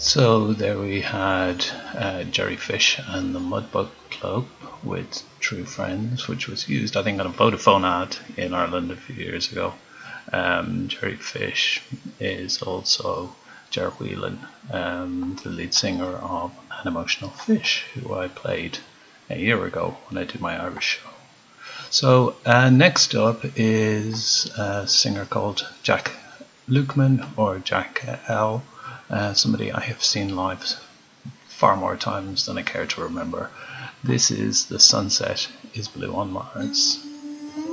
So there we had Jerry Fish and the Mudbug Club with True Friends, which was used, I think, on a Vodafone ad in Ireland a few years ago. Jerry Fish is also Ger Whelan, the lead singer of An Emotional Fish, who I played a year ago when I did my Irish show. So next up is a singer called Jack Lukeman, or Jack L. Somebody I have seen live far more times than I care to remember. This is The Sunset is Blue on Mars.